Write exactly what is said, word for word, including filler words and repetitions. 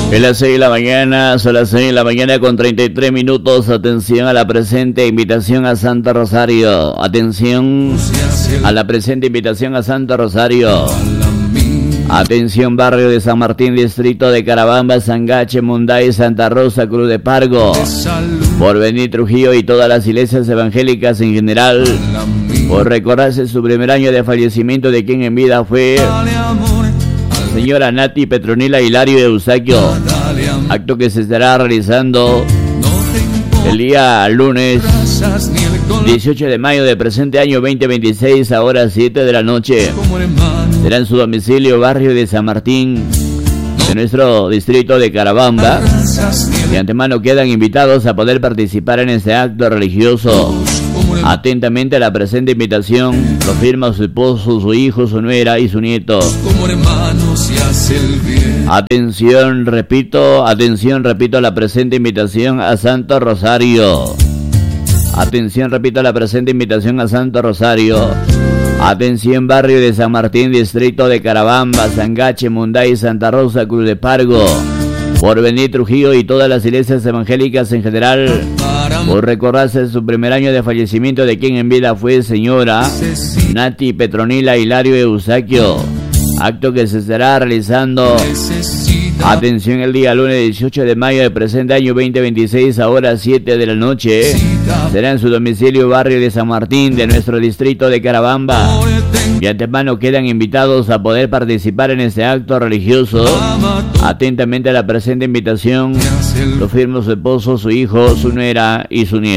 En las seis de la mañana, son las seis de la mañana con treinta y tres minutos. Atención a la presente invitación a Santo Rosario. Atención a la presente invitación a Santo Rosario. Atención, barrio de San Martín, distrito de Carabamba, Sangache, Munday, Santa Rosa, Cruz de Pargo, Porvenir, Trujillo y todas las iglesias evangélicas en general, por recordarse su primer año de fallecimiento de quien en vida fue señora Nati Petronila Hilario Eustaquio, acto que se estará realizando el día lunes dieciocho de mayo del presente año veinte veintiséis a horas siete de la noche. Será en su domicilio, barrio de San Martín, de nuestro distrito de Carabamba. De antemano quedan invitados a poder participar en este acto religioso. Atentamente la presente invitación lo firma su esposo, su hijo, su nuera y su nieto. Atención, repito, atención, repito, la presente invitación a Santo Rosario. Atención, repito, la presente invitación a Santo Rosario. Atención, barrio de San Martín, distrito de Carabamba, Sangache, Munday, Santa Rosa, Cruz de Pargo, Porvenir, Trujillo y todas las iglesias evangélicas en general, por recordarse su primer año de fallecimiento de quien en vida fue señora Nati Petronila Hilario Eustaquio, acto que se estará realizando, atención, el día lunes dieciocho de mayo del presente año veinte veintiséis a horas siete de la noche. Será en su domicilio, barrio de San Martín, de nuestro distrito de Carabamba. De antemano quedan invitados a poder participar en este acto religioso. Atentamente a la presente invitación lo firma su esposo, su hijo, su nuera y su nieto.